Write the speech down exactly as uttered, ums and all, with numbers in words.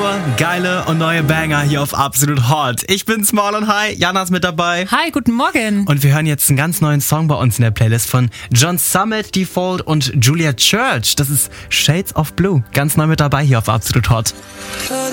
Nur geile und neue Banger hier auf Absolut Hot. Ich bin's, Marlon. Hi, Jana ist mit dabei. Hi, guten Morgen. Und wir hören jetzt einen ganz neuen Song bei uns in der Playlist von John Summit, Default und Julia Church. Das ist Shades of Blue. Ganz neu mit dabei hier auf Absolut Hot.